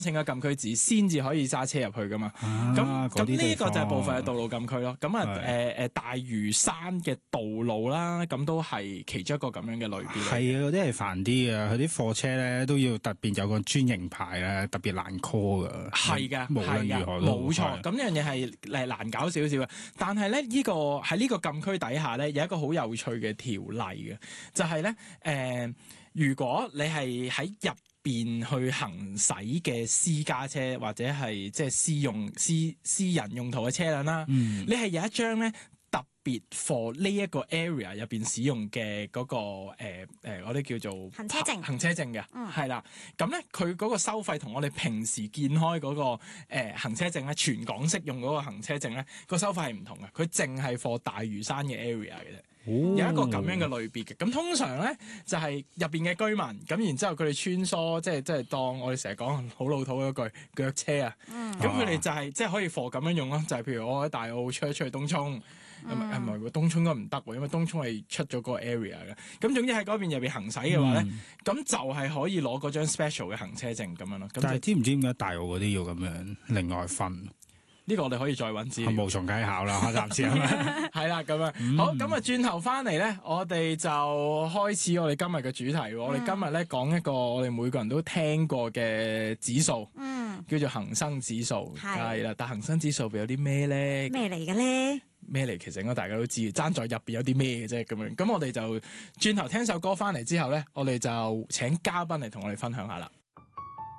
請嘅禁區紙先至可以揸車入去噶嘛。咁呢個就係部分嘅道路禁區咯。咁大嶼山嘅道路啦，咁都係其中一個咁樣嘅類別。 係啊，嗰啲係煩啲啊，佢啲貨車咧都要特別有個專營牌咧，特別難 call 噶。 係㗎， 無論如何冇錯。咁呢樣嘢係難搞少少嘅。但係咧，喺呢個禁區底下咧，有一個好有趣嘅條例嘅，就係咧如果你係喺入邊去行駛嘅私家車或者係即係私人用途嘅車輛啦，你係有一張咧特別 for 呢一個 area 入邊使用嘅嗰個我哋叫做行車證嘅，係啦。咁咧佢嗰個收費同我哋平時見開嗰個行車證咧，全港式用嗰個行車證咧個收費係唔同嘅，佢淨係 for 大嶼山嘅 area 嘅啫。有一個咁樣嘅類別嘅，咁通常咧就係入邊嘅居民，咁然之後佢哋穿梭，即係當我哋成日講好老土嗰句腳車啊，咁佢哋就係即係可以貨咁樣用咯，就係譬如我喺大澳出去東涌，唔係東涌應該唔得喎，因為東涌係出咗嗰個 area 嘅，咁總之喺嗰邊入邊行駛嘅話咧，咁就係可以攞嗰張 special 嘅行車證咁樣咯。 但係知唔知點解大澳嗰啲要咁樣另外分？ 呢個我哋可以再揾資料， 無從稽考啦，暫時係咪？ 係啦，咁樣好，咁啊轉頭翻嚟咧，我哋就開始我哋今日嘅主題。我哋今日咧講一個我哋每個人都聽過嘅指數，叫做恒生指數，係啦。但恒生指數有啲咩咧？ 咩嚟嘅咧？ 咩嚟？其實應該大家都知，爭在入邊有啲咩嘅啫。咁樣，咁我哋就轉頭聽首歌翻嚟之後咧，我哋就請嘉賓嚟同我哋分享下啦。